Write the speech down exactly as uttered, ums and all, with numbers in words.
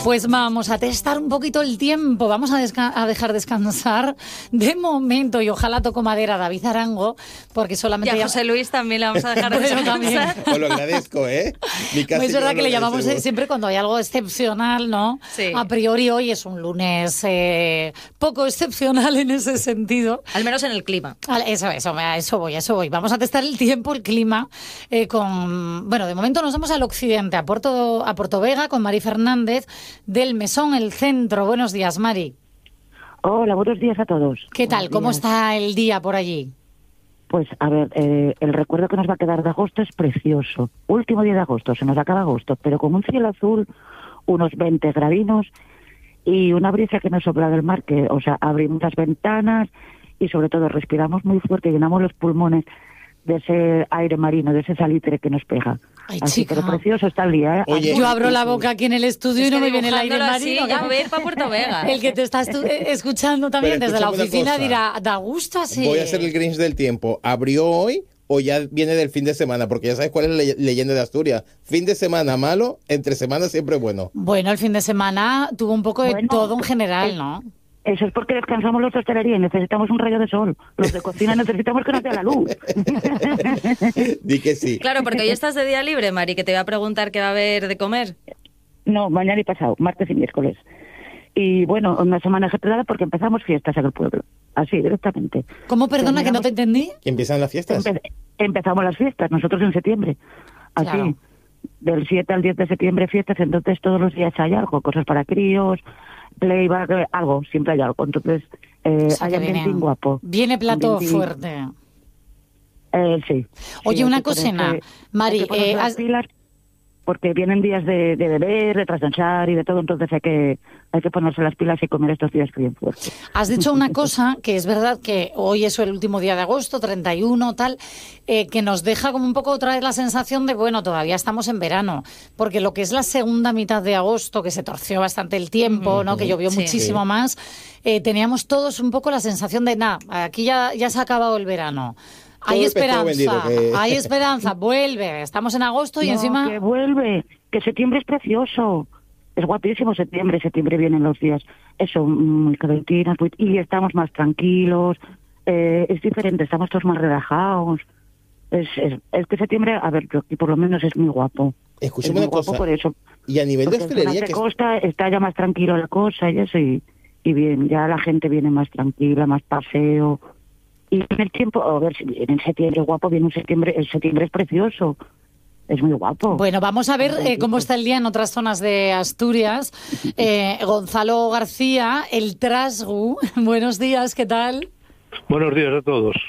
Pues vamos a testar un poquito el tiempo, vamos a, desca- a dejar descansar de momento y ojalá toco madera a David Arango, porque solamente... Y a ya... José Luis también le vamos a dejar Bueno, descansar. Os lo agradezco, ¿eh? Mi Pues es verdad que le llamamos agradecemos. siempre cuando hay algo excepcional, ¿no? Sí. A priori hoy es un lunes eh, poco excepcional en ese sentido. Al menos en el clima. Eso, eso, a eso voy, a eso voy. Vamos a testar el tiempo, el clima, eh, con... Bueno, de momento nos vamos al occidente, a Puerto, a Puerto Vega, con Mari Fernández, del Mesón, el centro. Buenos días, Mari. Hola, buenos días a todos. ¿Qué tal? Buenos ¿Cómo días. está el día por allí? Pues, a ver, eh, el recuerdo que nos va a quedar de agosto es precioso. Último día de agosto, se nos acaba agosto, pero con un cielo azul, unos veinte gradinos y una brisa que nos sopla del mar, que, o sea, abrimos las ventanas y sobre todo respiramos muy fuerte y llenamos los pulmones de ese aire marino, de ese salitre que nos pega. Ay, Así chica. que lo precioso está el día, ¿eh? Oye, Yo abro la boca aquí en el estudio Es y no que me viene el aire dibujándolo así, marino. ya voy a ir pa' Puerto Vega. El que te está estu- eh, escuchando también Pero desde la escúchame una oficina cosa. dirá, da gusto así. Voy a hacer el Grinch del tiempo. ¿Abrió hoy o ya viene del fin de semana? Porque ya sabes cuál es la ley- leyenda de Asturias. Fin de semana malo, entre semana siempre bueno. Bueno, el fin de semana tuvo un poco de Bueno, todo en general, eh, ¿no? Eso es porque descansamos los de hostelería y necesitamos un rayo de sol. Los de cocina necesitamos que nos dé la luz. Di que sí. Claro, porque hoy estás de día libre, Mari, que te voy a preguntar qué va a haber de comer. No, mañana y pasado, martes y miércoles. Y bueno, una semana ajetreada porque empezamos fiestas en el pueblo. Así, directamente. ¿Cómo, perdona, que no te entendí? ¿Que empiezan las fiestas? Empe- empezamos las fiestas, nosotros en septiembre. Así, Claro. del siete al diez de septiembre fiestas, entonces todos los días hay algo, cosas para críos, playback, eh, algo, siempre hay algo. Entonces, eh, O sea, hay que ambientín viene, guapo. viene plato Ambientín- fuerte. Eh, sí. Oye, Sí, una hay que cosena, ponerse- Mari, hay que ponerse eh, las has- pilas porque vienen días de, de beber, de trasnochar y de todo, entonces hay que hay que ponerse las pilas y comer estos días bien fuertes. Has dicho una cosa que es verdad que hoy es el último día de agosto, treinta y uno, tal, eh, que nos deja como un poco otra vez la sensación de, bueno, todavía estamos en verano, porque lo que es la segunda mitad de agosto, que se torció bastante el tiempo, ¿no? Que llovió Sí. muchísimo Sí. más, eh, teníamos todos un poco la sensación de, nada, aquí ya, ya se ha acabado el verano. Hay el pescado esperanza, vendido, que- hay esperanza, vuelve, estamos en agosto y No, encima... que vuelve, que septiembre es precioso. Es guapísimo septiembre, septiembre vienen los días, eso, muy calentinos, muy- y estamos más tranquilos, eh, es diferente, estamos todos más relajados. Es, es, es que septiembre, a ver, yo aquí por lo menos es muy guapo. Es Escúchame muy una guapo cosa. por eso. Y a nivel de Porque en zonas hostelería, de que costa está ya más tranquilo la cosa y eso, y, y bien, ya la gente viene más tranquila, más paseo. Y en el tiempo, a ver, si viene en septiembre guapo, viene en septiembre, el septiembre es precioso, es muy guapo. Bueno, vamos a ver eh, cómo está el día en otras zonas de Asturias. Eh, Gonzalo García, el Trasgu. Buenos días, ¿qué tal? Buenos días a todos.